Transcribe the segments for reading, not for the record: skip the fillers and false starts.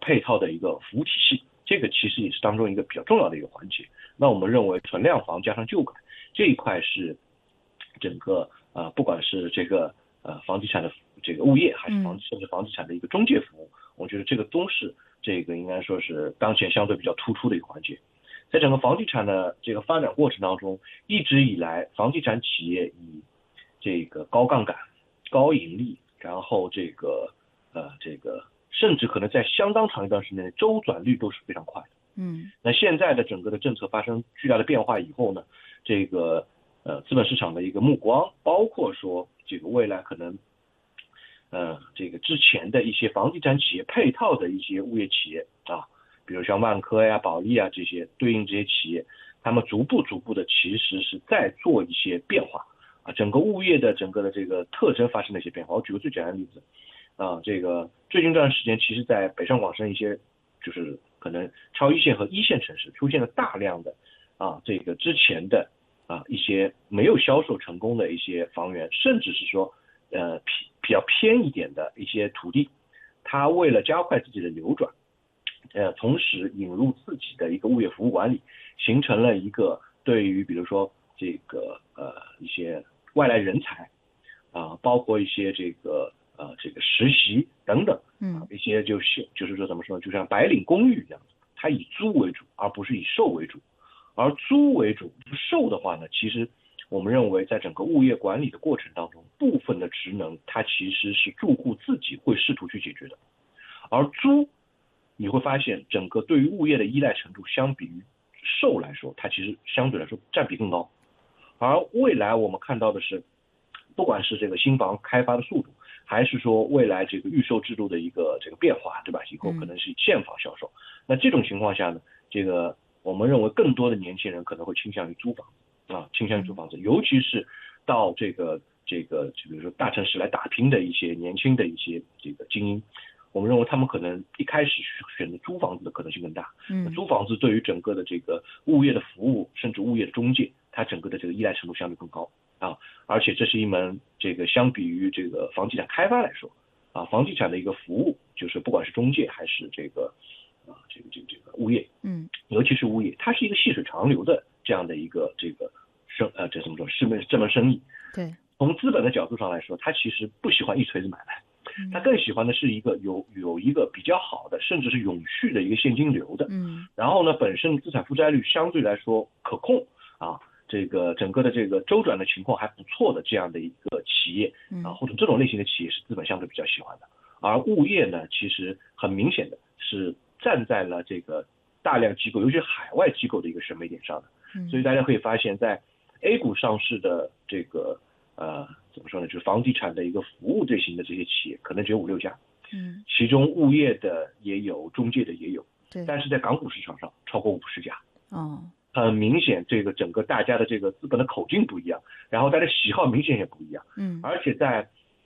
配套的一个服务体系，这个其实也是当中一个比较重要的一个环节。那我们认为存量房加上旧改这一块是整个不管是这个房地产的这个物业，还是甚至房地产的一个中介服务，我觉得这个都是这个应该说是当前相对比较突出的一个环节。在整个房地产的这个发展过程当中，一直以来房地产企业以这个高杠杆、高盈利，然后这个甚至可能在相当长一段时间内周转率都是非常快的。那现在的整个的政策发生巨大的变化以后呢，这个资本市场的一个目光，包括说这个未来可能这个之前的一些房地产企业配套的一些物业企业比如像万科呀、保利啊这些对应这些企业，他们逐步的其实是在做一些变化整个物业的整个的这个特征发生了一些变化。我举个最简单的例子这个最近这段时间，其实在北上广深一些就是可能超一线和一线城市出现了大量的这个之前的一些没有销售成功的一些房源，甚至是说比较偏一点的一些土地，它为了加快自己的流转同时引入自己的一个物业服务管理，形成了一个对于比如说这个一些外来人才包括一些这个实习等等一些就是说怎么说呢，就像白领公寓一样，它以租为主，而不是以售为主。而租为主不售的话呢，其实我们认为在整个物业管理的过程当中，部分的职能它其实是住户自己会试图去解决的。而租你会发现整个对于物业的依赖程度相比于售来说，它其实相对来说占比更高。而未来我们看到的是，不管是这个新房开发的速度，还是说未来这个预售制度的一个这个变化，对吧？以后可能是以现房销售。那这种情况下呢，这个我们认为更多的年轻人可能会倾向于租房尤其是到这个比如说大城市来打拼的一些年轻的一些这个精英，我们认为他们可能一开始选择租房子的可能性更大。租房子对于整个的这个物业的服务，甚至物业的中介，它整个的这个依赖程度相对更高而且这是一门这个相比于这个房地产开发来说房地产的一个服务，就是不管是中介还是这个物业，尤其是物业，它是一个细水长流的这样的一个这怎么说这门生意。 对， 从资本的角度上来说，它其实不喜欢一锤子买卖。他更喜欢的是一个有一个比较好的，甚至是永续的一个现金流的，然后呢，本身资产负债率相对来说可控这个整个的这个周转的情况还不错的这样的一个企业或者这种类型的企业是资本相对比较喜欢的。而物业呢，其实很明显的是站在了这个大量机构，尤其是海外机构的一个审美点上的，所以大家可以发现，在 A 股上市的这个怎么说呢，就是房地产的一个服务类型的这些企业可能只有5-6家，其中物业的也有，中介的也有，但是在港股市场上超过50家。很明显这个整个大家的这个资本的口径不一样，然后大家喜好明显也不一样。而且在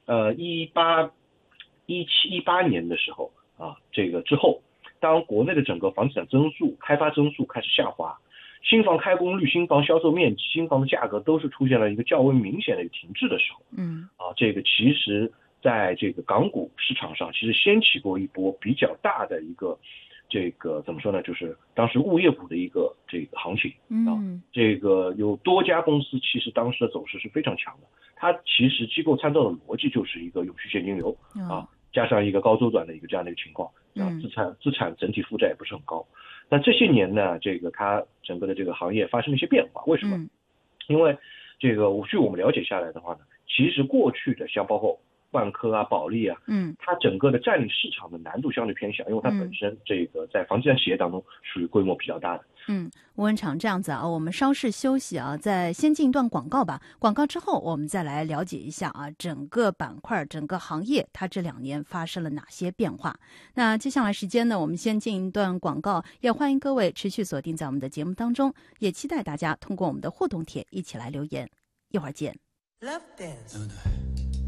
17、18年的时候这个之后，当国内的整个房地产开发增速开始下滑，新房开工率、新房销售面积、新房的价格都是出现了一个较为明显的一个停滞的时候，这个其实在这个港股市场上其实掀起过一波比较大的一个这个怎么说呢，就是当时物业股的一个这个行情这个有多家公司其实当时的走势是非常强的。它其实机构参照的逻辑就是一个永续现金流加上一个高周转的一个这样的一个情况资产整体负债也不是很高。那这些年呢，这个它整个的这个行业发生了一些变化，为什么？因为这个据我们了解下来的话呢，其实过去的像包括万科保利它整个的占领市场的难度相对偏小，因为它本身这个在房地产企业当中属于规模比较大的。 吴文常，这样子我们稍事休息再先进一段广告吧。广告之后，我们再来了解一下整个板块、整个行业它这2年发生了哪些变化。那接下来时间呢，我们先进一段广告，也欢迎各位持续锁定在我们的节目当中，也期待大家通过我们的互动帖一起来留言。一会儿见。Love dance.